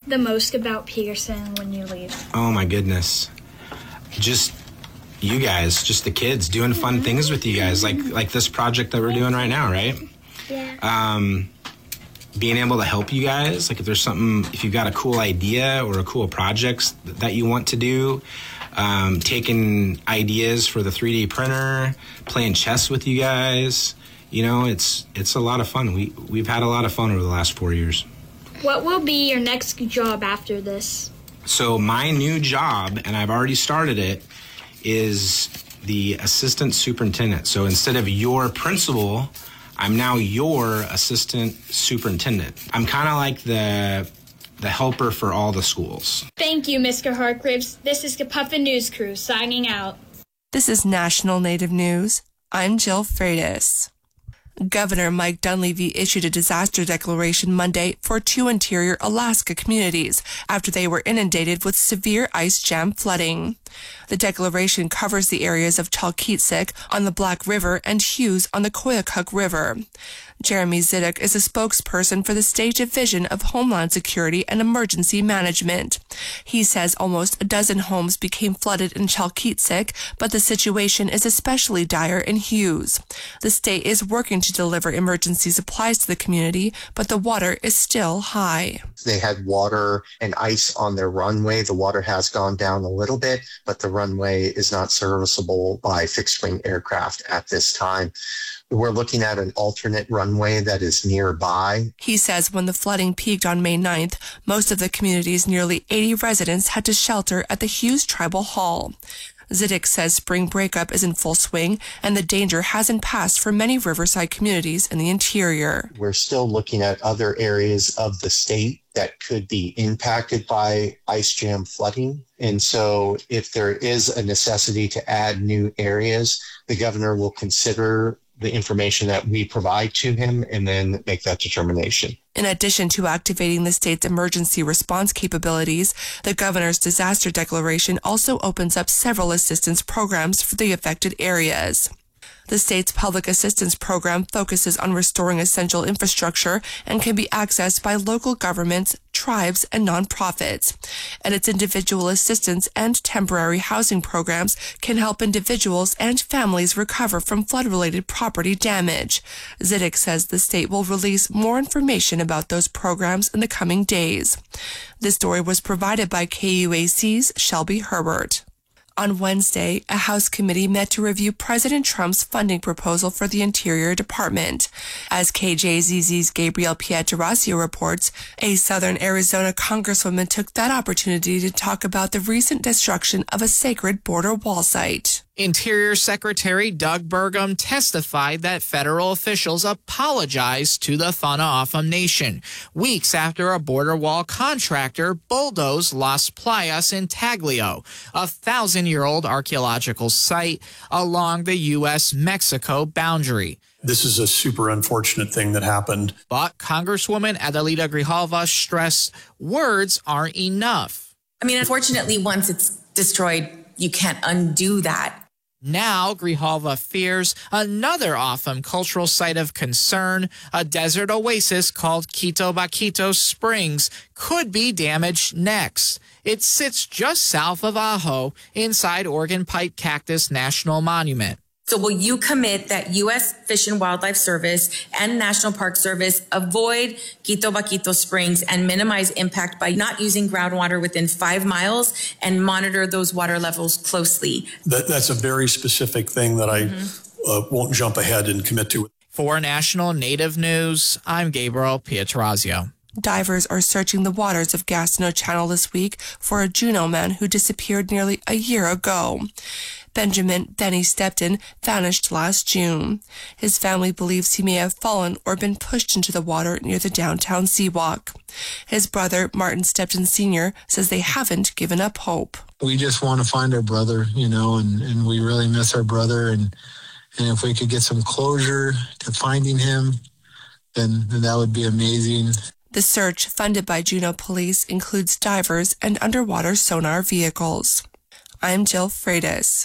the most about Peterson when you leave? Oh my goodness. Just you guys, just the kids doing fun things with you guys, like this project that we're doing right now, right? Yeah. Being able to help you guys, like if you've got a cool idea or a cool project that you want to do, taking ideas for the 3D printer, playing chess with you guys, it's a lot of fun. We've had a lot of fun over the last 4 years. What will be your next job after this? So my new job, and I've already started it, is the assistant superintendent. So instead of your principal, I'm now your assistant superintendent. I'm kind of like the helper for all the schools. Thank you, Mr. Hargreaves. This is the Puffin News Crew signing out. This is National Native News. I'm Jill Freitas. Governor Mike Dunleavy issued a disaster declaration Monday for 2 interior Alaska communities after they were inundated with severe ice jam flooding. The declaration covers the areas of Chalkitsik on the Black River and Hughes on the Koyukuk River. Jeremy Zidek is a spokesperson for the State Division of Homeland Security and Emergency Management. He says almost a dozen homes became flooded in Chalkitsik, but the situation is especially dire in Hughes. The state is working to deliver emergency supplies to the community, but the water is still high. They had water and ice on their runway. The water has gone down a little bit, but the runway is not serviceable by fixed-wing aircraft at this time. We're looking at an alternate runway that is nearby. He says when the flooding peaked on May 9th, most of the community's nearly 80 residents had to shelter at the Hughes Tribal Hall. Zidek says spring breakup is in full swing and the danger hasn't passed for many riverside communities in the interior. We're still looking at other areas of the state that could be impacted by ice jam flooding. And so if there is a necessity to add new areas, the governor will consider the information that we provide to him and then make that determination. In addition to activating the state's emergency response capabilities, the governor's disaster declaration also opens up several assistance programs for the affected areas. The state's public assistance program focuses on restoring essential infrastructure and can be accessed by local governments, tribes, and nonprofits. And its individual assistance and temporary housing programs can help individuals and families recover from flood-related property damage. Zidek says the state will release more information about those programs in the coming days. This story was provided by KUAC's Shelby Herbert. On Wednesday, a House committee met to review President Trump's funding proposal for the Interior Department. As KJZZ's Gabrielle Pietrasio reports, a Southern Arizona congresswoman took that opportunity to talk about the recent destruction of a sacred border wall site. Interior Secretary Doug Burgum testified that federal officials apologized to the Thana-Afam Nation weeks after a border wall contractor bulldozed Las Playas in Taglio, a 1,000-year-old archaeological site along the U.S.-Mexico boundary. This is a super unfortunate thing that happened. But Congresswoman Adelita Grijalva stressed words aren't enough. I mean, unfortunately, once it's destroyed, you can't undo that. Now, Grijalva fears another Afam cultural site of concern, a desert oasis called Quito Baquito Springs, could be damaged next. It sits just south of Ajo, inside Oregon Pipe Cactus National Monument. So will you commit that U.S. Fish and Wildlife Service and National Park Service avoid Quito Baquito Springs and minimize impact by not using groundwater within 5 miles and monitor those water levels closely? That's a very specific thing that I won't jump ahead and commit to. For National Native News, I'm Gabriel Pietrasio. Divers are searching the waters of Gastineau Channel this week for a Juneau man who disappeared nearly a year ago. Benjamin Benny Stepton vanished last June. His family believes he may have fallen or been pushed into the water near the downtown Seawalk. His brother, Martin Stepton Sr., says they haven't given up hope. We just want to find our brother, and we really miss our brother. And if we could get some closure to finding him, then that would be amazing. The search, funded by Juneau Police, includes divers and underwater sonar vehicles. I'm Jill Freitas.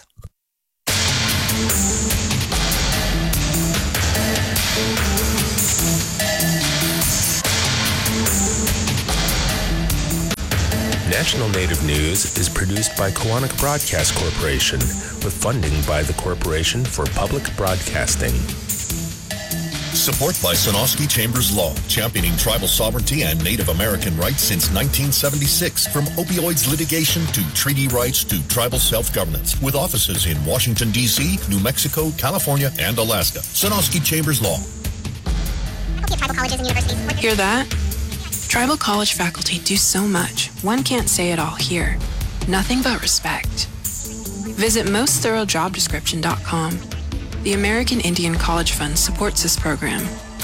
National Native News is produced by Koahnic Broadcast Corporation with funding by the Corporation for Public Broadcasting. Support by Sonosky Chambers Law, championing tribal sovereignty and Native American rights since 1976. From opioids litigation to treaty rights to tribal self-governance. With offices in Washington, D.C., New Mexico, California, and Alaska. Sonosky Chambers Law. Tribal colleges and universities. Hear that? Tribal college faculty do so much. One can't say it all here. Nothing but respect. Visit mostthoroughdescription.com. The American Indian College Fund supports this program.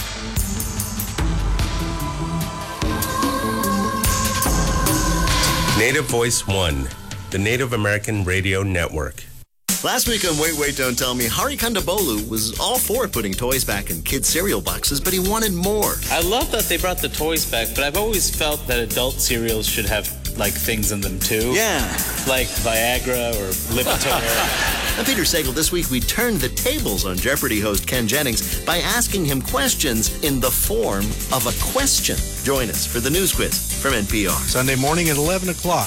Native Voice One, the Native American Radio Network. Last week on Wait, Wait, Don't Tell Me, Hari Kondabolu was all for putting toys back in kids' cereal boxes, but he wanted more. I love that they brought the toys back, but I've always felt that adult cereals should have, like, things in them, too. Yeah. Like Viagra or Lipitor. On Peter Sagal, this week we turned the tables on Jeopardy host Ken Jennings by asking him questions in the form of a question. Join us for the News Quiz from NPR. Sunday morning at 11 o'clock.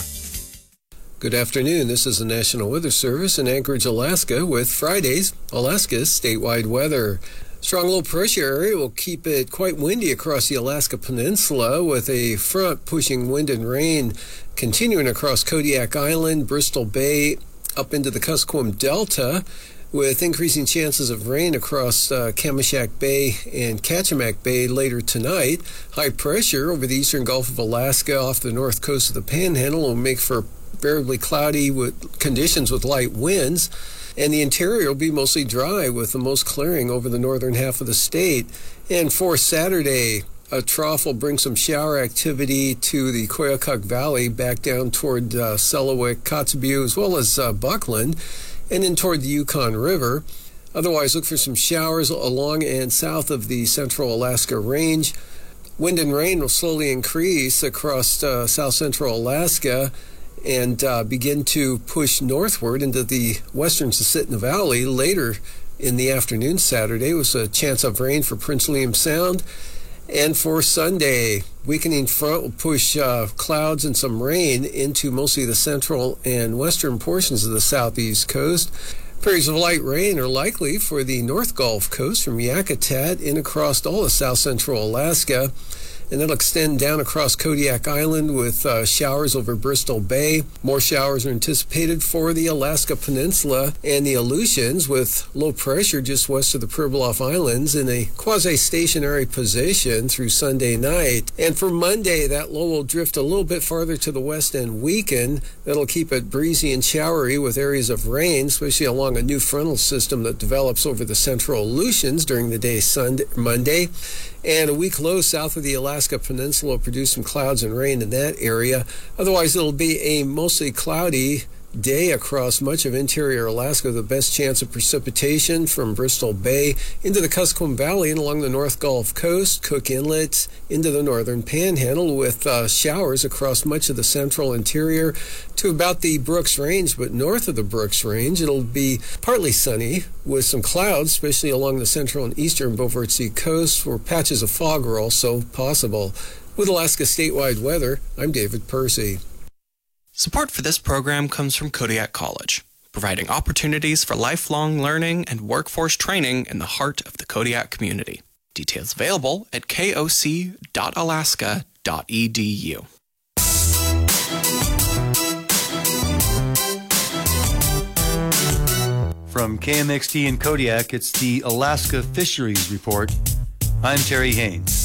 Good afternoon. This is the National Weather Service in Anchorage, Alaska, with Friday's Alaska's statewide weather. Strong low pressure area will keep it quite windy across the Alaska Peninsula, with a front pushing wind and rain continuing across Kodiak Island, Bristol Bay, up into the Kuskokwim Delta, with increasing chances of rain across Kamishak Bay and Kachemak Bay later tonight. High pressure over the eastern Gulf of Alaska off the north coast of the Panhandle will make for variably cloudy with conditions with light winds, and the interior will be mostly dry with the most clearing over the northern half of the state. And for Saturday, a trough will bring some shower activity to the Koyukuk Valley back down toward Selawik, Kotzebue, as well as Buckland, and then toward the Yukon River. Otherwise, look for some showers along and south of the central Alaska Range. Wind and rain will slowly increase across south central Alaska and begin to push northward into the western Susitna Valley later in the afternoon Saturday, with a chance of rain for Prince William Sound. And for Sunday, weakening front will push clouds and some rain into mostly the central and western portions of the southeast coast. Periods of light rain are likely for the North Gulf Coast from Yakutat in across all of south central Alaska. And that'll extend down across Kodiak Island with showers over Bristol Bay. More showers are anticipated for the Alaska Peninsula and the Aleutians, with low pressure just west of the Pribilof Islands in a quasi-stationary position through Sunday night. And for Monday, that low will drift a little bit farther to the west and weaken. That'll keep it breezy and showery with areas of rain, especially along a new frontal system that develops over the central Aleutians during the day Monday. And a weak low south of the Alaska Peninsula will produce some clouds and rain in that area. Otherwise, it'll be a mostly cloudy day across much of interior Alaska, the best chance of precipitation from Bristol Bay into the Kuskokwim Valley and along the North Gulf Coast, Cook Inlet, into the northern Panhandle, with showers across much of the central interior to about the Brooks Range. But north of the Brooks Range, it'll be partly sunny with some clouds, especially along the central and eastern Beaufort Sea coast, where patches of fog are also possible. With Alaska statewide weather, I'm David Percy. Support for this program comes from Kodiak College, providing opportunities for lifelong learning and workforce training in the heart of the Kodiak community. Details available at koc.alaska.edu. From KMXT in Kodiak, it's the Alaska Fisheries Report. I'm Terry Haynes.